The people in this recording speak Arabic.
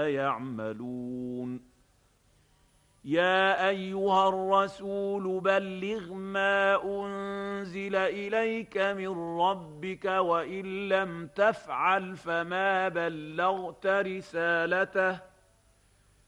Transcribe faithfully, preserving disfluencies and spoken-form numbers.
يعملون يا أيها الرسول بلغ ما أنزل إليك من ربك وإن لم تفعل فما بلغت رسالته